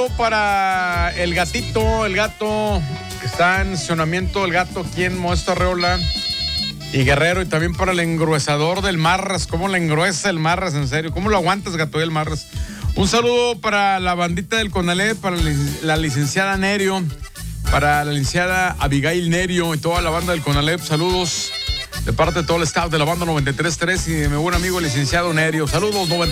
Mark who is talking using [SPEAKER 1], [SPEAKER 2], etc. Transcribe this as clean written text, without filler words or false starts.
[SPEAKER 1] saludo para el gatito, el gato que está en estacionamiento, el gato aquí en Modesto Arreola y Guerrero, y también para el engruesador del Marras. ¿Cómo le engruesa el Marras, en serio? ¿Cómo lo aguantas, gato, el Marras? Un saludo para la bandita del Conalep, para la licenciada Nerio, para la licenciada Abigail Nerio y toda la banda del Conalep. Saludos de parte de todo el staff de la banda 93.3 y de mi buen amigo el licenciado Nerio. Saludos, 93.